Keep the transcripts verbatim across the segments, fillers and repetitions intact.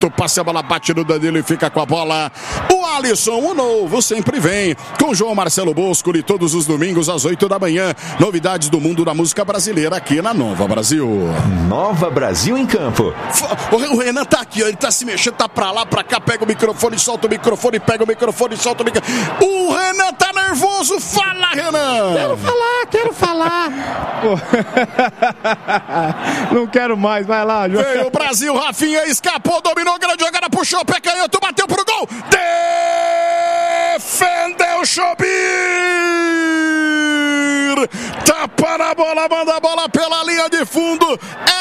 Passe a bola, bate no Danilo e fica com a bola. O Alisson, o novo, sempre vem. Com João Marcelo Boscoli, todos os domingos às oito da manhã. Novidades do mundo da música brasileira aqui na Nova Brasil. Nova Brasil em campo. O Renan tá aqui, ó, ele tá se mexendo, tá pra lá, pra cá, pega o microfone, solta o microfone, pega o microfone, solta o microfone. O Renan tá nervoso, fala, Renan! Quero falar, quero falar. Não quero mais, vai lá, João. Veio o Brasil, Rafinha escapou, dominou, grande jogada, puxou, pé canhoto, bateu pro gol, defendeu Chobir, tapa na bola, manda a bola pela linha de fundo,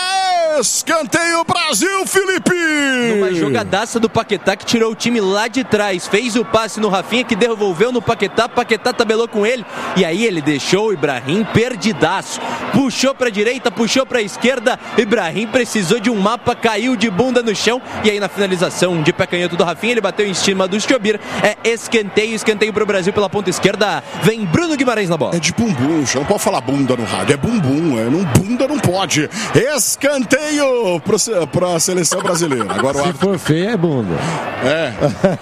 escanteio Brasil, Felipe! Uma jogadaça do Paquetá que tirou o time lá de trás, fez o passe no Rafinha que devolveu no Paquetá, Paquetá tabelou com ele e aí ele deixou o Ibrahim perdidaço, puxou pra direita, puxou pra esquerda, Ibrahim precisou de um mapa, caiu de bunda no chão e aí na finalização de pé canhoto do Rafinha ele bateu em cima do Chobir, é escanteio, escanteio pro Brasil pela ponta esquerda, vem Bruno Guimarães na bola. É de bumbum, não pode falar bunda no rádio, é bumbum, é, não, bunda não pode, escanteio para a seleção brasileira. Agora, se árbitro... for feio é bunda. É.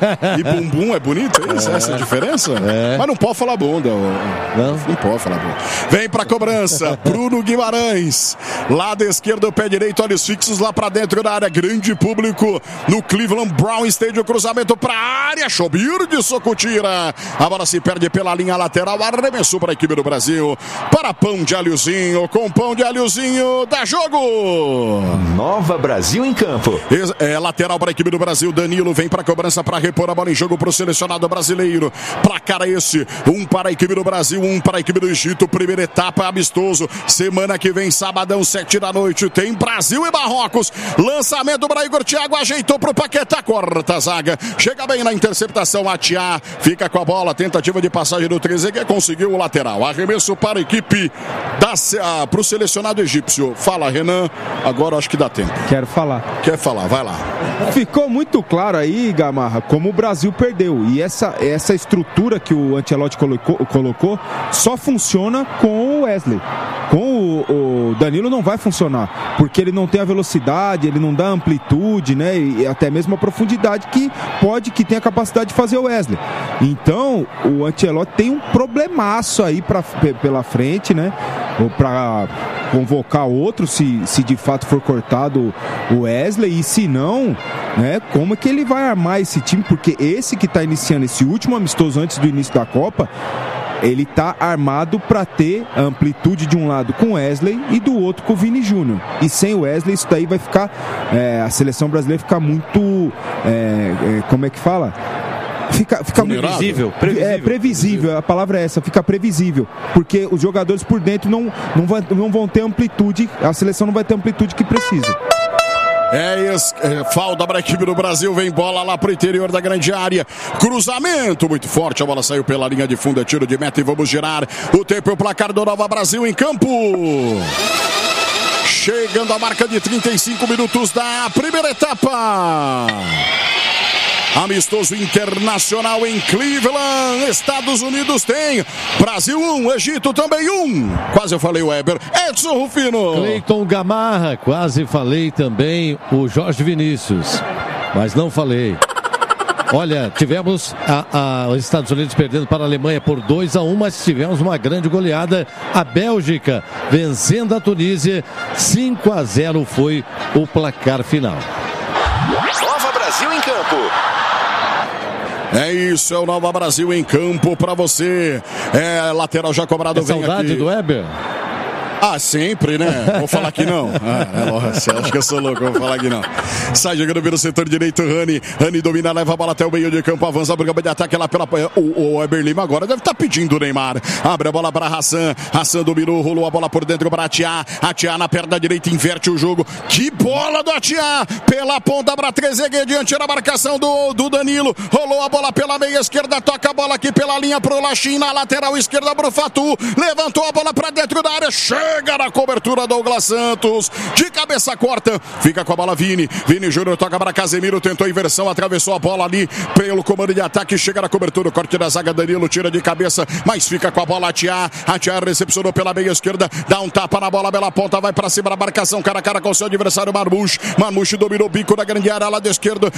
E bumbum é bonito, é isso? É. Essa é a diferença? É. Mas não pode falar bunda. Não? Não pode falar bunda. Vem pra cobrança, Bruno Guimarães. Lado esquerdo, pé direito, olhos fixos lá pra dentro da área. Grande público no Cleveland Brown Stadium. Cruzamento pra área. Chobir de soco tira. A bola se perde pela linha lateral. Arremessou para a equipe do Brasil. Para pão de alhozinho. Com pão de alhozinho. Dá jogo. Nova Brasil em campo. É lateral para a equipe do Brasil. Danilo vem para a cobrança para repor a bola em jogo para o selecionado brasileiro. Placar esse, um para a equipe do Brasil, um para a equipe do Egito. Primeira etapa amistoso. Semana que vem, sabadão, sete da noite, tem Brasil e Marrocos. Lançamento para Igor Thiago, ajeitou para o Paquetá, corta a zaga. Chega bem na interceptação, Atiá fica com a bola. Tentativa de passagem do Trezeguet, conseguiu o lateral. Arremesso para a equipe da ah, para o selecionado egípcio. Fala, Renan. Agora acho que dá tempo. Quero falar. Quer falar? Vai lá. Ficou muito claro aí, Gamarra, como o Brasil perdeu. E essa, essa estrutura que o Ancelotti colocou, colocou só funciona com o Wesley. Com o, o Danilo não vai funcionar, porque ele não tem a velocidade, ele não dá amplitude, né? E até mesmo a profundidade que pode, que tem a capacidade de fazer o Wesley. Então, o Ancelotti tem um problemaço aí pra, pela frente, né? Ou para convocar outro, se, se de fato for cortado o Wesley, e se não, né, como é que ele vai armar esse time? Porque esse que está iniciando esse último amistoso antes do início da Copa, ele está armado para ter a amplitude de um lado com o Wesley e do outro com o Vini Júnior. E sem o Wesley, isso daí vai ficar, é, a seleção brasileira fica muito, é, é, como é que fala? Fica, fica previsível, muito, previsível. É previsível, a palavra é essa, fica previsível, porque os jogadores por dentro não, não, vai, não vão ter amplitude, a seleção não vai ter a amplitude que precisa. É isso, é, falta para a equipe do Brasil, vem bola lá pro interior da grande área, cruzamento muito forte, a bola saiu pela linha de fundo, é tiro de meta e vamos girar o tempo e o placar do Nova Brasil em campo. Chegando a marca de trinta e cinco minutos da primeira etapa. Amistoso internacional em Cleveland, Estados Unidos tem Brasil um, Egito também um. Quase eu falei o Weber. Edson Rufino. Cleiton Gamarra, quase falei também o Jorge Vinícius, mas não falei. Olha, tivemos a, a, os Estados Unidos perdendo para a Alemanha por dois a um, mas tivemos uma grande goleada. A Bélgica vencendo a Tunísia, cinco a zero foi o placar final. Nova Brasil em campo. É isso, é o Nova Brasil em campo pra você. É, lateral já cobrado, é vem saudade aqui. do Weber? Ah, sempre, né? Vou falar que não. Ah, é, nossa, acho que eu sou louco, vou falar que não. Sai jogando pelo setor direito, Rani. Rani domina, leva a bola até o meio de campo, avança, briga de ataque lá pela... O, o Weber Lima agora deve estar tá pedindo o Neymar. Abre a bola para Hassan. Hassan dominou, rolou a bola por dentro para Atiá. Atiá na perna direita, inverte o jogo. Que bola do Atiá! Pela ponta para Trezeguet, diante da marcação do, do Danilo. Rolou a bola pela meia esquerda, toca a bola aqui pela linha pro Lachin, na lateral esquerda pro Fatu. Levantou a bola para dentro da área, chega! chega na cobertura Douglas Santos, de cabeça corta, fica com a bola Vini, Vini Júnior toca para Casemiro, tentou a inversão, atravessou a bola ali pelo comando de ataque, chega na cobertura, o corte da zaga, Danilo tira de cabeça, mas fica com a bola Atiá, Atiá recepcionou pela meia esquerda, dá um tapa na bola, bela ponta, vai para cima da marcação, cara a cara com o seu adversário Marmouche, Marmouche dominou o bico da grande área, lá da esquerda,